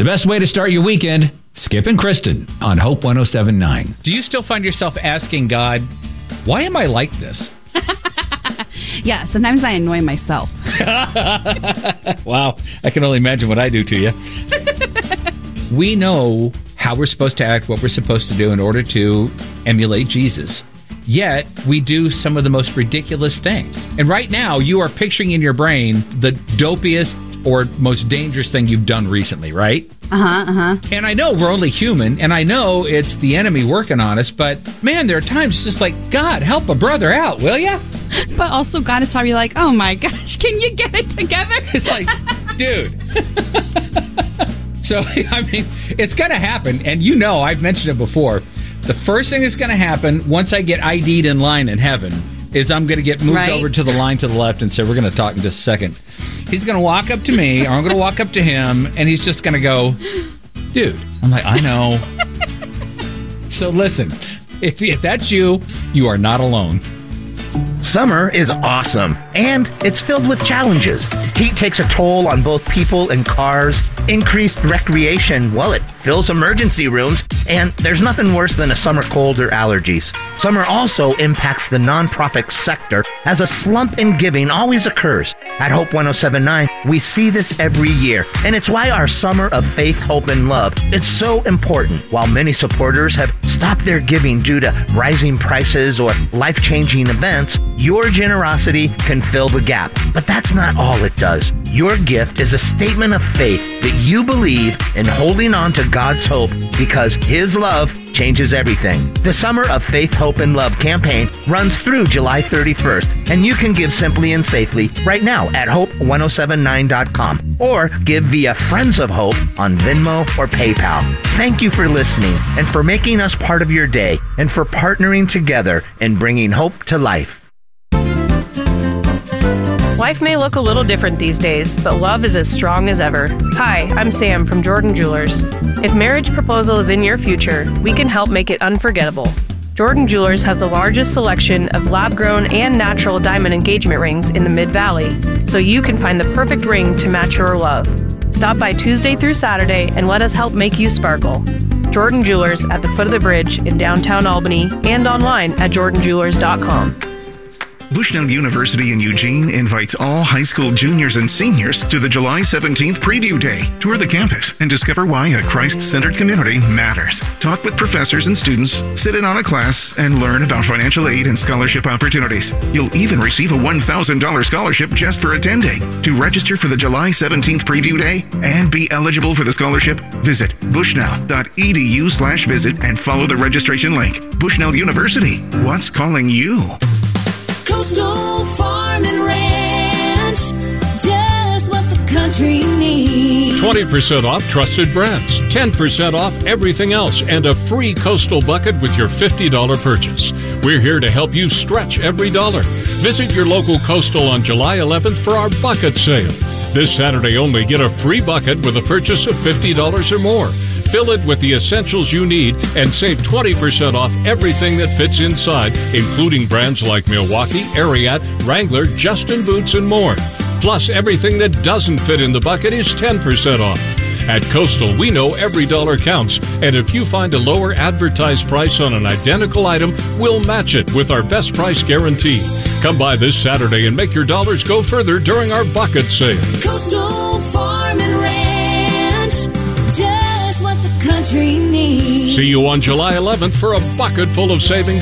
The best way to start your weekend, Skip and Kristen on Hope 107.9. Do you still find yourself asking God, why am I like this? Yeah, sometimes I annoy myself. Wow, I can only imagine what I do to you. We know how we're supposed to act, what we're supposed to do in order to emulate Jesus. Yet, we do some of the most ridiculous things. And right now, you are picturing in your brain the dopiest or most dangerous thing you've done recently, right? And I know we're only human, and I know it's the enemy working on us, but man, there are times it's just like, God, help a brother out, will ya? But also, God is probably like, oh my gosh, can you get it together? It's like, dude. So, I mean, it's going to happen, and you know, I've mentioned it before. The first thing that's going to happen once I get ID'd in line in heaven is I'm going to get moved over to the line to the left and say, we're going to talk in just a second. He's going to walk up to me, or I'm going to walk up to him, and he's just going to go, dude. I'm like, I know. So listen, if that's you, you are not alone. Summer is awesome, and it's filled with challenges. Heat takes a toll on both people and cars. Increased recreation, well, it fills emergency rooms, and there's nothing worse than a summer cold or allergies. Summer also impacts the nonprofit sector, as a slump in giving always occurs. At Hope 107.9, we see this every year, and it's why our Summer of Faith, Hope, and Love is so important. While many supporters have stopped their giving due to rising prices or life-changing events, your generosity can fill the gap. But that's not all it does. Your gift is a statement of faith that you believe in holding on to God's hope because His love changes everything. The Summer of Faith, Hope, and Love campaign runs through July 31st, and you can give simply and safely right now at hope1079.com or give via Friends of Hope on Venmo or PayPal. Thank you for listening and for making us part of your day and for partnering together in bringing hope to life. Life may look a little different these days, but love is as strong as ever. Hi, I'm Sam from Jordan Jewelers. If marriage proposal is in your future, we can help make it unforgettable. Jordan Jewelers has the largest selection of lab-grown and natural diamond engagement rings in the Mid-Valley, so you can find the perfect ring to match your love. Stop by Tuesday through Saturday and let us help make you sparkle. Jordan Jewelers at the foot of the bridge in downtown Albany and online at jordanjewelers.com. Bushnell University in Eugene invites all high school juniors and seniors to the July 17th Preview Day. Tour the campus and discover why a Christ-centered community matters. Talk with professors and students, sit in on a class, and learn about financial aid and scholarship opportunities. You'll even receive a $1,000 scholarship just for attending. To register for the July 17th Preview Day and be eligible for the scholarship, visit bushnell.edu/visit and follow the registration link. Bushnell University, what's calling you? Coastal Farm and Ranch, just what the country needs. 20% off trusted brands, 10% off everything else, and a free Coastal bucket with your $50 purchase. We're here to help you stretch every dollar. Visit your local Coastal on July 11th for our bucket sale. This Saturday only, get a free bucket with a purchase of $50 or more. Fill it with the essentials you need and save 20% off everything that fits inside, including brands like Milwaukee, Ariat, Wrangler, Justin Boots, and more. Plus, everything that doesn't fit in the bucket is 10% off. At Coastal, we know every dollar counts, and if you find a lower advertised price on an identical item, we'll match it with our best price guarantee. Come by this Saturday and make your dollars go further during our bucket sale. Coastal Farm and Ranch, just what the country needs. See you on July 11th for a bucket full of savings